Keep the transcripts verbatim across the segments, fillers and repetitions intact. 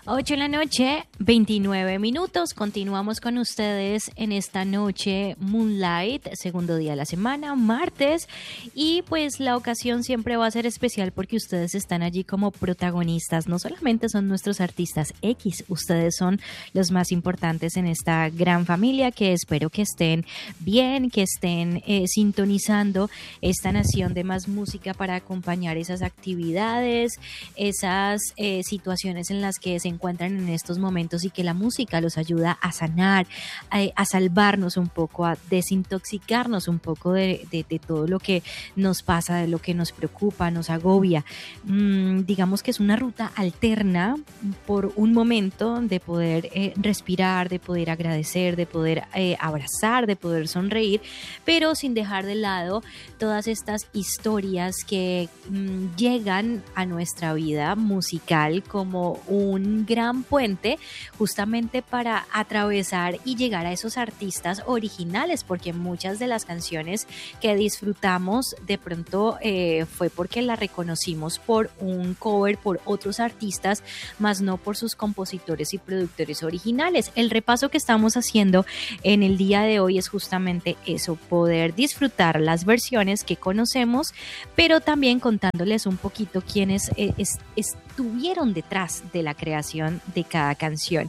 ocho de la noche, veintinueve minutos. Continuamos con ustedes en esta noche Moonlight, segundo día de la semana, martes. Y pues la ocasión siempre va a ser especial porque ustedes están allí como protagonistas. No solamente son nuestros artistas X, ustedes son los más importantes en esta gran familia que espero que estén bien, que estén eh, sintonizando esta nación de más música para acompañar esas actividades, esas eh, situaciones en las que se encuentran en estos momentos y que la música los ayuda a sanar, a, a salvarnos un poco, a desintoxicarnos un poco de, de, de todo lo que nos pasa, de lo que nos preocupa, nos agobia. Mm, digamos que es una ruta alterna por un momento de poder eh, respirar, de poder agradecer, de poder eh, abrazar, de poder sonreír, pero sin dejar de lado todas estas historias que mmm, llegan a nuestra vida musical como un gran puente justamente para atravesar y llegar a esos artistas originales, porque muchas de las canciones que disfrutamos de pronto eh, fue porque la reconocimos por un cover, por otros artistas, más no por sus compositores y productores originales. El repaso que estamos haciendo en el día de hoy es justamente eso, poder disfrutar las versiones que conocemos, pero también contándoles un poquito quiénes eh, es, estuvieron detrás de la creación de cada canción.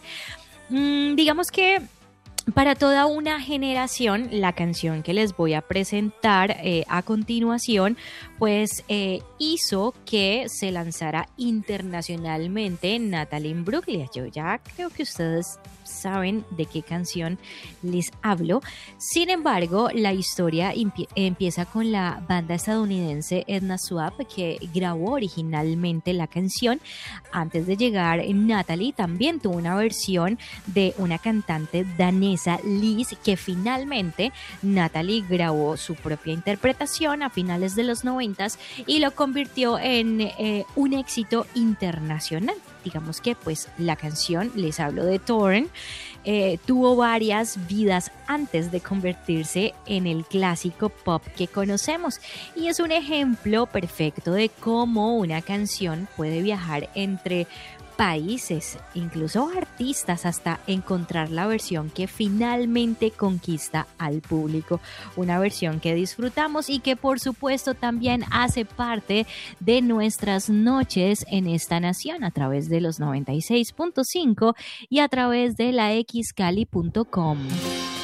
Mm, digamos que para toda una generación, la canción que les voy a presentar eh, a continuación, pues eh, hizo que se lanzara internacionalmente Natalie Imbruglia. Yo ya creo que ustedes saben de qué canción les hablo. Sin embargo, la historia empie- empieza con la banda estadounidense Edna Swap, que grabó originalmente la canción. Antes de llegar, Natalie también tuvo una versión de una cantante danesa, Liz, que finalmente Natalie grabó su propia interpretación a finales de los noventas y lo convirtió en eh, un éxito internacional. Digamos que pues la canción, les hablo de Torn, eh, tuvo varias vidas antes de convertirse en el clásico pop que conocemos, y es un ejemplo perfecto de cómo una canción puede viajar entre países, incluso artistas, hasta encontrar la versión que finalmente conquista al público, una versión que disfrutamos y que por supuesto también hace parte de nuestras noches en esta nación a través de los noventa y seis punto cinco y a través de la x cali punto com.